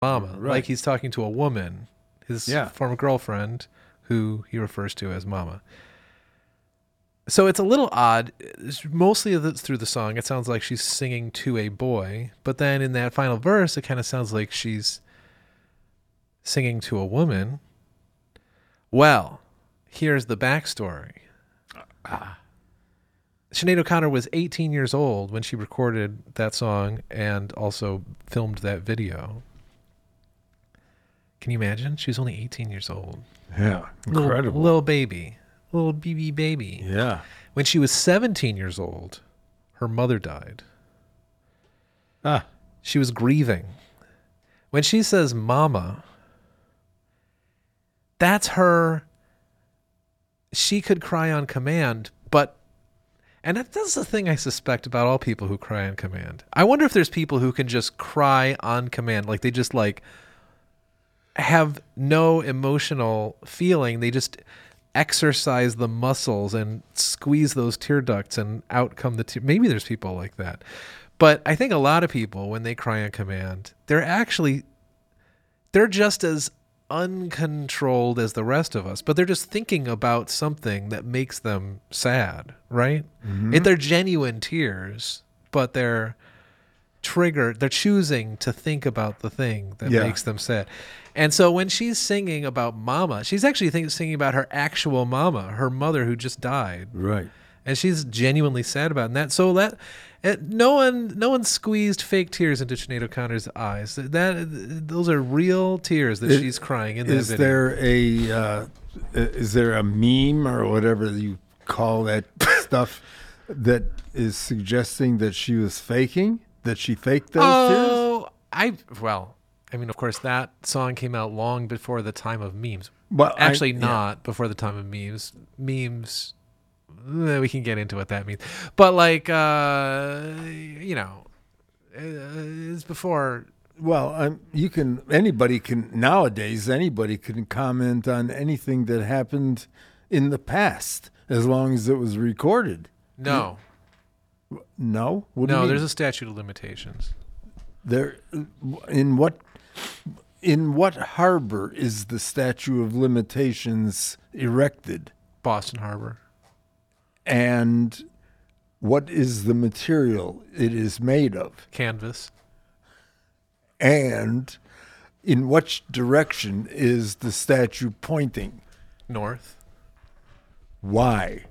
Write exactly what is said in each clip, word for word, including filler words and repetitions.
mama, Right. like he's talking to a woman, his Yeah. former girlfriend, who he refers to as mama. So it's a little odd. It's mostly of it's through the song, it sounds like she's singing to a boy, but then in that final verse, it kind of sounds like she's singing to a woman. Well, here's the backstory. Ah. Sinead O'Connor was eighteen years old when she recorded that song and also filmed that video. Can you imagine? She was only eighteen years old. Yeah, incredible. Little, little baby. Little B B baby. Yeah. When she was seventeen years old, her mother died. Ah. She was grieving. When she says mama, that's her. She could cry on command, but, and that, that's the thing I suspect about all people who cry on command. I wonder if there's people who can just cry on command, like they just like have no emotional feeling. They just exercise the muscles and squeeze those tear ducts and out come the tear. Maybe there's people like that. But I think a lot of people, when they cry on command, they're actually, they're just as uncontrolled as the rest of us, but they're just thinking about something that makes them sad, right? Mm-hmm. It, they're genuine tears, but they're triggered. They're choosing to think about the thing that Yeah. makes them sad. And so when she's singing about mama, she's actually think, singing about her actual mama, her mother who just died. Right. And she's genuinely sad about it. And that. So that it, no one, no one squeezed fake tears into Sinead O'Connor's eyes. That those are real tears that It- she's crying in that Is video. there a uh, is there a meme or whatever you call that stuff that is suggesting that she was faking, that she faked those tears? Oh, I well, I mean, of course, that song came out long before the time of memes. Well, I- Actually, yeah. not before the time of memes. Memes, eh, we can get into what that means. But like, uh, you know, uh, it's before. Well, um, you can. Anybody can nowadays. Anybody can comment on anything that happened in the past, as long as it was recorded. No, No, what do you no, mean? there's a statute of limitations. There, in what, in what harbor is the statute of limitations erected, Boston Harbor. and what is the material it is made of, Canvas. and in which direction is the statue pointing? North. Why?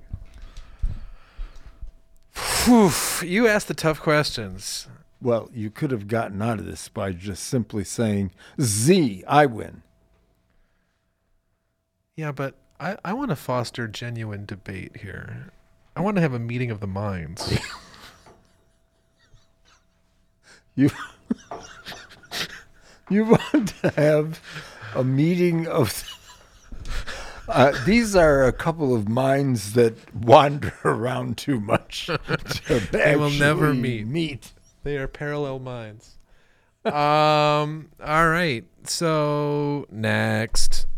Whew, you asked the tough questions. Well, you could have gotten out of this by just simply saying, Z, I win. Yeah, but I, I want to foster genuine debate here. I want to have a meeting of the minds. You, you want to have a meeting of... Uh, these are a couple of minds that wander around too much. To They will never actually meet. meet. They are parallel minds. um. All right. So next.